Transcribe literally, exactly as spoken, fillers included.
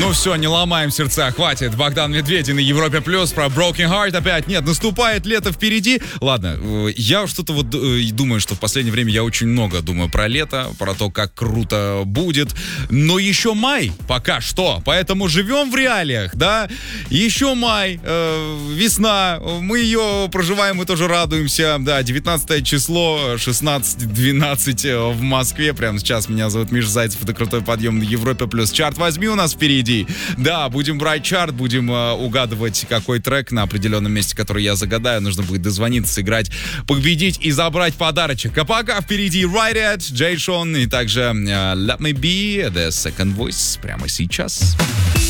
Ну все, не ломаем сердца, хватит. Богдан Медведин и Европе Плюс про Broken Heart опять. Нет, наступает лето впереди. Ладно, я что-то вот думаю, что в последнее время я очень много думаю про лето, про то, как круто будет. Но еще май пока что, поэтому живем в реалиях, да? Еще май, э, весна, мы ее проживаем, мы тоже радуемся. Да, девятнадцатое число, шестнадцать двенадцать в Москве. Прямо сейчас меня зовут Миша Зайцев, это крутой подъем на Европе Плюс. Чарт возьми у нас впереди. Да, будем брать чарт, будем э, угадывать, какой трек на определенном месте, который я загадаю. Нужно будет дозвониться, сыграть, победить и забрать подарочек. А пока впереди Right Edge, Джей Шон и также э, Let Me Be, The Second Voice прямо сейчас.